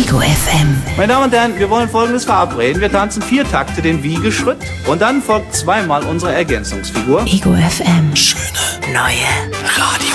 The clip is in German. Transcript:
Ego FM. Meine Damen und Herren, wir wollen Folgendes verabreden. Wir tanzen 4 Takte den Wiegeschritt und dann folgt zweimal unsere Ergänzungsfigur. Ego FM. Schöne Neue Radio.